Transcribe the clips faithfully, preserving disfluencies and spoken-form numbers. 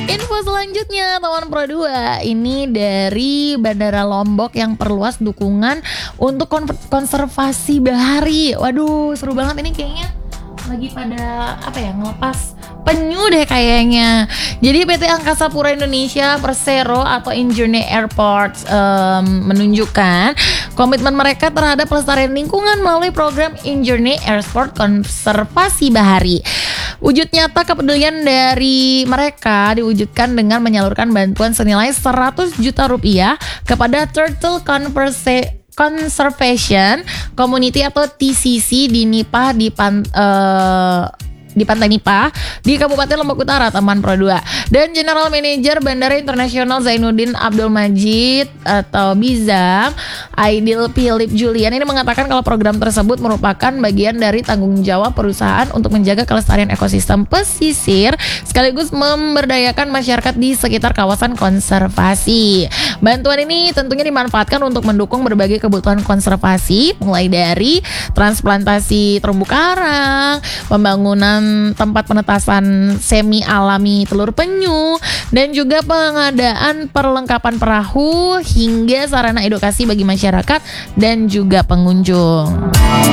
Info selanjutnya teman Pro dua, ini dari Bandara Lombok yang perluas dukungan untuk kon- konservasi bahari. Waduh, seru banget ini kayaknya lagi pada apa ya, ngelepas penyu deh kayaknya. Jadi P T Angkasa Pura Indonesia Persero atau Injourney Airports um, menunjukkan komitmen mereka terhadap pelestarian lingkungan melalui program Injourney Airport Konservasi Bahari. Wujud nyata kepedulian dari mereka diwujudkan dengan menyalurkan bantuan senilai seratus juta rupiah kepada Turtle Conversa- Conservation Community atau T C C di Nipah di pan, uh, di Pantai Nipah di Kabupaten Lombok Utara, teman Pro dua. Dan General Manager Bandara Internasional Zainuddin Abdul Majid atau Bizam, Aidil Philip Julian ini mengatakan kalau program tersebut merupakan bagian dari tanggung jawab perusahaan untuk menjaga kelestarian ekosistem pesisir sekaligus memberdayakan masyarakat di sekitar kawasan konservasi. Bantuan ini tentunya dimanfaatkan untuk mendukung berbagai kebutuhan konservasi, mulai dari transplantasi terumbu karang, pembangunan tempat penetasan semi alami telur penyu, dan juga pengadaan perlengkapan perahu hingga sarana edukasi bagi masyarakat dan juga pengunjung.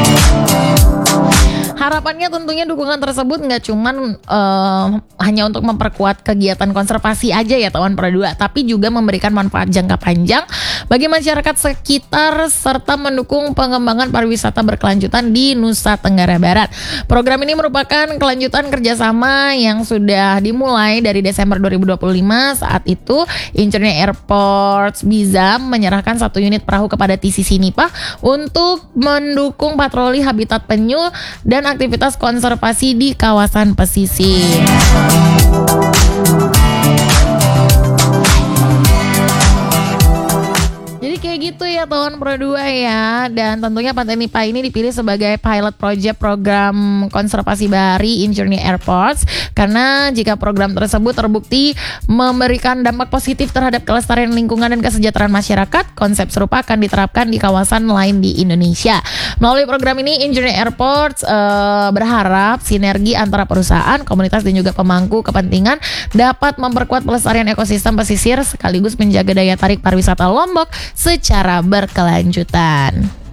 Harapannya tentunya dukungan tersebut nggak cuman uh, hanya untuk memperkuat kegiatan konservasi aja ya teman Pro dua, tapi juga memberikan manfaat jangka panjang bagi masyarakat sekitar serta mendukung pengembangan pariwisata berkelanjutan di Nusa Tenggara Barat. Program ini merupakan kelanjutan kerjasama yang sudah dimulai dari Desember dua ribu dua puluh lima. Saat itu Injourney Airports Bizam menyerahkan satu unit perahu kepada T C C Nipah untuk mendukung patroli habitat penyu dan aktivitas konservasi di kawasan pesisir. Kayak gitu ya teman Pro dua ya. Dan tentunya Pantai Nipah ini dipilih sebagai pilot project program konservasi bahari Injourney Airports karena jika program tersebut terbukti memberikan dampak positif terhadap kelestarian lingkungan dan kesejahteraan masyarakat, konsep serupa akan diterapkan di kawasan lain di Indonesia. Melalui program ini Injourney Airports uh, berharap sinergi antara perusahaan, komunitas dan juga pemangku kepentingan dapat memperkuat pelestarian ekosistem pesisir sekaligus menjaga daya tarik pariwisata Lombok secara berkelanjutan.